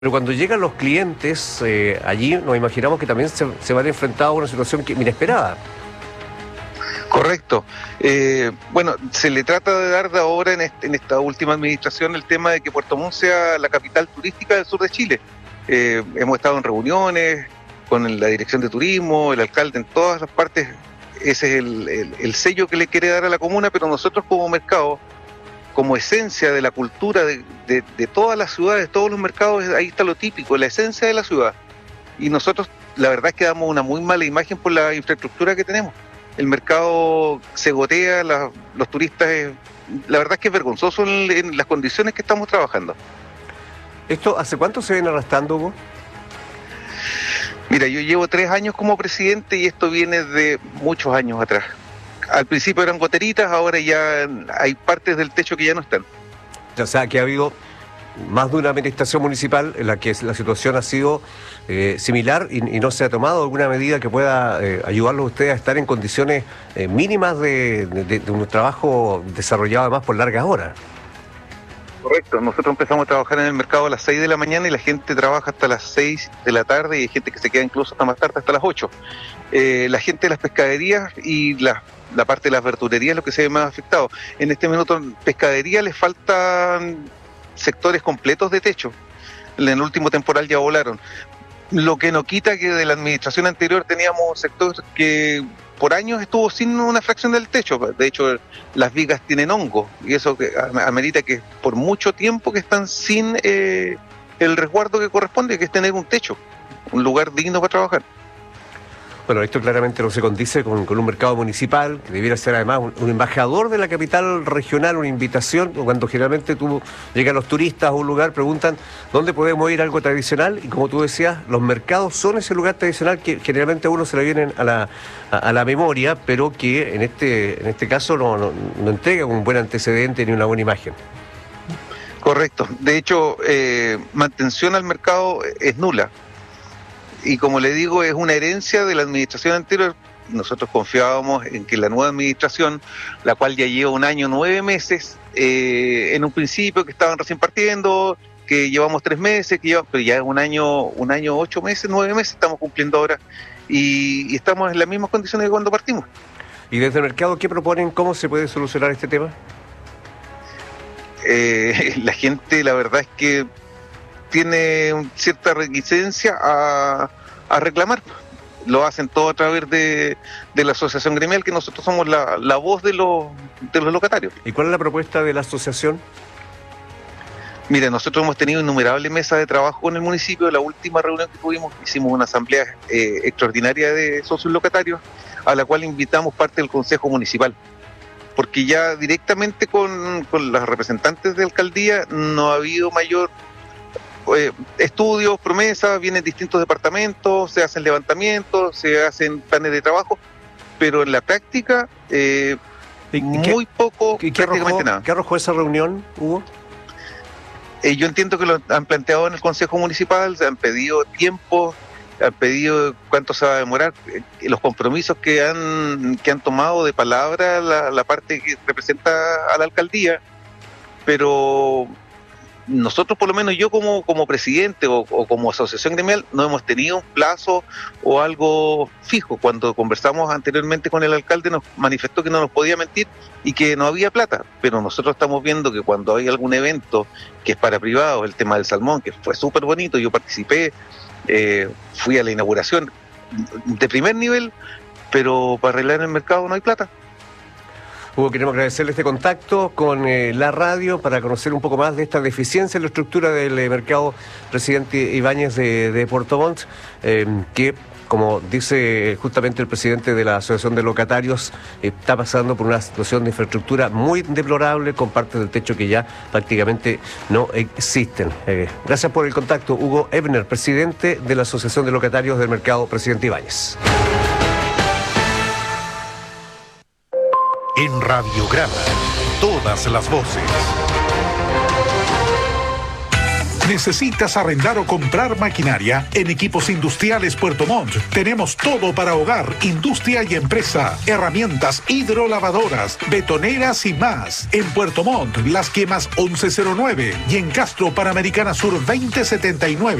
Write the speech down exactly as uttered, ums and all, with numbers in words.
Pero cuando llegan los clientes, eh, allí nos imaginamos que también se, se van a enfrentar a una situación que, inesperada. Correcto. Eh, bueno, se le trata de dar de ahora en, este, en esta última administración el tema de que Puerto Montt sea la capital turística del sur de Chile. Eh, hemos estado en reuniones con la dirección de turismo, el alcalde en todas las partes. Ese es el, el, el sello que le quiere dar a la comuna, pero nosotros como mercado, como esencia de la cultura de, de, de todas las ciudades, todos los mercados, ahí está lo típico, la esencia de la ciudad. Y nosotros, la verdad es que damos una muy mala imagen por la infraestructura que tenemos. El mercado se gotea, la, los turistas, eh, la verdad es que es vergonzoso en, en las condiciones que estamos trabajando. ¿Esto hace cuánto se viene arrastrando, Hugo? Mira, yo llevo tres años como presidente y esto viene de muchos años atrás. Al principio eran goteritas, ahora ya hay partes del techo que ya no están. O sea, que ha habido más de una administración municipal en la que la situación ha sido eh, similar y, y no se ha tomado alguna medida que pueda eh, ayudarlos a ustedes a estar en condiciones eh, mínimas de, de, de un trabajo desarrollado además por largas horas. Correcto, nosotros empezamos a trabajar en el mercado a las seis de la mañana y la gente trabaja hasta las seis de la tarde y hay gente que se queda incluso hasta más tarde, hasta las ocho. Eh, la gente de las pescaderías y las la parte de las verdulerías es lo que se ve más afectado. En este minuto en pescadería les faltan sectores completos de techo. En el último temporal ya volaron. Lo que no quita que de la administración anterior teníamos sectores que por años estuvo sin una fracción del techo. De hecho, las vigas tienen hongo y eso que amerita que por mucho tiempo que están sin eh, el resguardo que corresponde, que es tener un techo, un lugar digno para trabajar. Bueno, esto claramente no se condice con, con un mercado municipal, que debiera ser además un, un embajador de la capital regional, una invitación, cuando generalmente tú llegan los turistas a un lugar, preguntan dónde podemos ir a algo tradicional, y como tú decías, los mercados son ese lugar tradicional que generalmente a uno se le vienen a la, a, a la memoria, pero que en este, en este caso no, no, no entrega un buen antecedente ni una buena imagen. Correcto. De hecho, eh, mantención al mercado es nula. Y como le digo, es una herencia de la administración anterior. Nosotros confiábamos en que la nueva administración, la cual ya lleva un año, nueve meses, eh, en un principio que estaban recién partiendo, que llevamos tres meses, que lleva, pero ya es un año, un año, ocho meses, nueve meses, estamos cumpliendo ahora y, y estamos en las mismas condiciones que cuando partimos. ¿Y desde el mercado qué proponen? ¿Cómo se puede solucionar este tema? Eh, la gente, la verdad es que tiene cierta reticencia a, a reclamar. Lo hacen todo a través de, de la asociación gremial, que nosotros somos la, la voz de los, de los locatarios. ¿Y cuál es la propuesta de la asociación? Mira, nosotros hemos tenido innumerables mesas de trabajo con el municipio. La última reunión que tuvimos, hicimos una asamblea eh, extraordinaria de socios locatarios, a la cual invitamos parte del Consejo Municipal. Porque ya directamente con, con las representantes de alcaldía no ha habido mayor Eh, estudios, promesas, vienen distintos departamentos, se hacen levantamientos, se hacen planes de trabajo, pero en la práctica eh, muy qué, poco, ¿qué, prácticamente arrojó, nada. ¿Qué arrojó esa reunión, Hugo? Eh, yo entiendo que lo han planteado en el Consejo Municipal, se han pedido tiempo, han pedido cuánto se va a demorar, eh, los compromisos que han que han tomado de palabra la, la parte que representa a la alcaldía, pero nosotros, por lo menos yo como, como presidente o, o como asociación gremial, no hemos tenido un plazo o algo fijo. Cuando conversamos anteriormente con el alcalde nos manifestó que no nos podía mentir y que no había plata, pero nosotros estamos viendo que cuando hay algún evento que es para privados, el tema del salmón, que fue súper bonito, yo participé, eh, fui a la inauguración de primer nivel, pero para arreglar el mercado no hay plata. Hugo, queremos agradecerle este contacto con eh, la radio para conocer un poco más de esta deficiencia en la estructura del eh, mercado presidente Ibáñez de, de Puerto Montt, eh, que, como dice justamente el presidente de la Asociación de Locatarios, eh, está pasando por una situación de infraestructura muy deplorable, con partes del techo que ya prácticamente no existen. Eh, gracias por el contacto, Hugo Ebner, presidente de la Asociación de Locatarios del Mercado Presidente Ibáñez. En Radiograma, todas las voces. ¿Necesitas arrendar o comprar maquinaria? En Equipos Industriales Puerto Montt tenemos todo para hogar, industria y empresa. Herramientas hidrolavadoras, betoneras y más. En Puerto Montt, Las Quemas once cero nueve y en Castro Panamericana Sur veinte setenta y nueve.